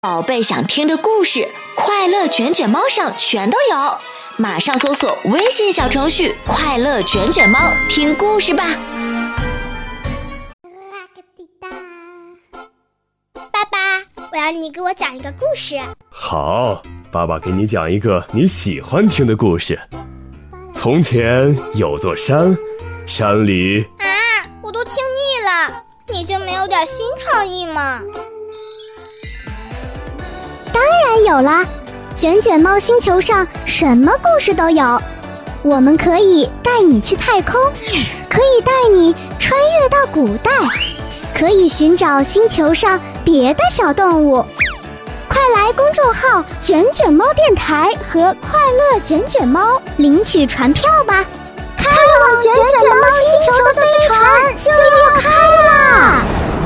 宝贝想听的故事，快乐卷卷猫上全都有，马上搜索微信小程序“快乐卷卷猫”，听故事吧。 爸爸，我要你给我讲一个故事。 好，爸爸给你讲一个你喜欢听的故事。从前有座山，山里…… 我都听腻了，你就没有点新创意吗？ 当然有啦，卷卷猫星球上什么故事都有。我们可以带你去太空，可以带你穿越到古代，可以寻找星球上别的小动物。快来公众号卷卷猫电台和快乐卷卷猫领取船票吧，开往卷卷猫星球的飞船就要开啦！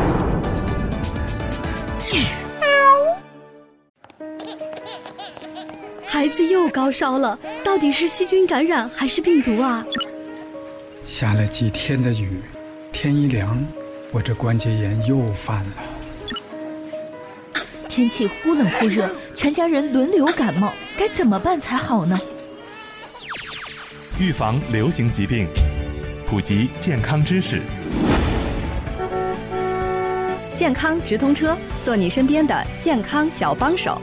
孩子又高烧了，到底是细菌感染还是病毒啊？ 下了几天的雨，天一凉，我这关节炎又犯了。 天气忽冷忽热，全家人轮流感冒，该怎么办才好呢？ 预防流行疾病，普及健康知识。 健康直通车，做你身边的健康小帮手。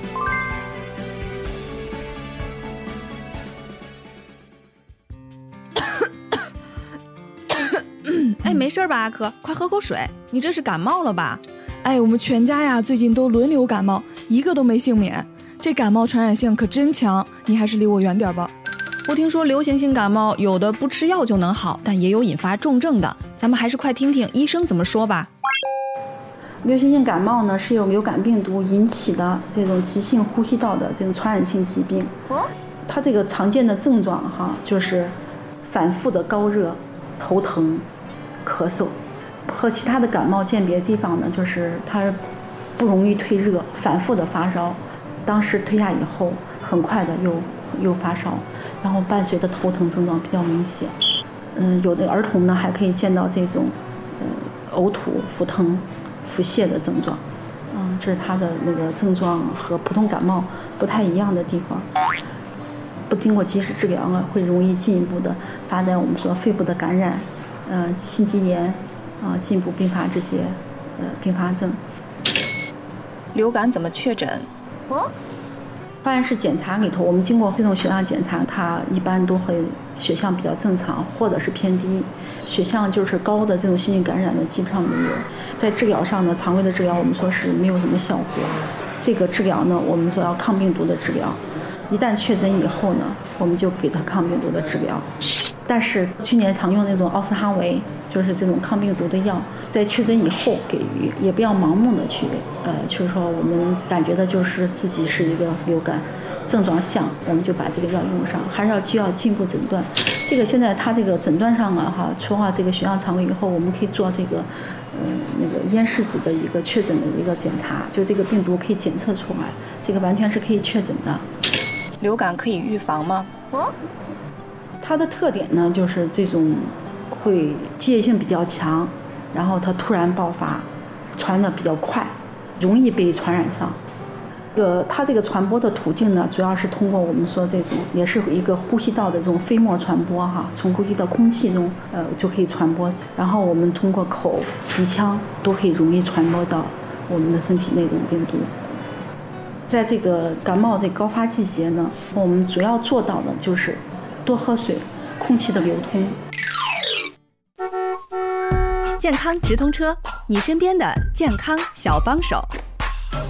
哎，没事吧，阿珂，快喝口水，你这是感冒了吧？ 哎，我们全家呀，最近都轮流感冒，一个都没幸免。这感冒传染性可真强，你还是离我远点吧。 我听说流行性感冒有的不吃药就能好，但也有引发重症的，咱们还是快听听医生怎么说吧。 流行性感冒呢，是由流感病毒引起的这种急性呼吸道的这种传染性疾病。它这个常见的症状就是反复的高热、头疼、咳嗽。和其他的感冒鉴别的地方呢，就是它不容易退热，反复的发烧，当时退下以后，很快的又发烧，然后伴随的头疼症状比较明显。有的儿童呢还可以见到这种呕吐、腹疼、腹泻的症状。这是它的那个症状和普通感冒不太一样的地方。不经过及时治疗呢，会容易进一步的发展我们说肺部的感染，心肌炎。进一步并发这些并发症。 流感怎么确诊？ 化验室检查里头，我们经过这种血样检查，它一般都会血象比较正常，或者是偏低。血象就是高的这种细菌感染的基本上没有。在治疗上呢，常规的治疗我们说是没有什么效果。这个治疗呢，我们说要抗病毒的治疗。一旦确诊以后呢，我们就给他抗病毒的治疗。但是去年常用那种奥司哈韦，就是这种抗病毒的药，在确诊以后给予，也不要盲目的就是说我们感觉的就是自己是一个流感症状像，我们就把这个药用上，还是需要进一步诊断。这个现在它这个诊断上除了这个血样常规以后，我们可以做这个那个咽拭子的一个确诊的一个检查，就这个病毒可以检测出来，这个完全是可以确诊的。 流感可以预防吗？ 它的特点呢，就是这种会机械性比较强，然后它突然爆发，传得比较快，容易被传染上。它这个传播的途径呢，主要是通过我们说这种，也是一个呼吸道的这种飞沫传播从呼吸道空气中就可以传播，然后我们通过口、鼻腔都可以容易传播到我们的身体内的病毒。在这个感冒这高发季节呢，我们主要做到的就是多喝水，空气的流通。 健康直通车，你身边的健康小帮手。